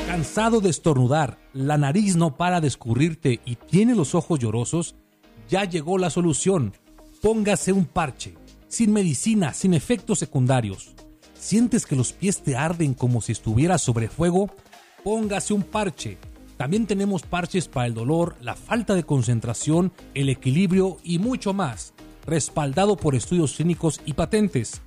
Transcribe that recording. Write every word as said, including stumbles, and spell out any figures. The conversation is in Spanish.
¿Cansado de estornudar, la nariz no para de escurrirte y tiene los ojos llorosos? Ya llegó la solución. Póngase un parche, sin medicina, sin efectos secundarios. ¿Sientes que los pies te arden como si estuvieras sobre fuego? Póngase un parche. También tenemos parches para el dolor, la falta de concentración, el equilibrio y mucho más. Respaldado por estudios clínicos y patentes.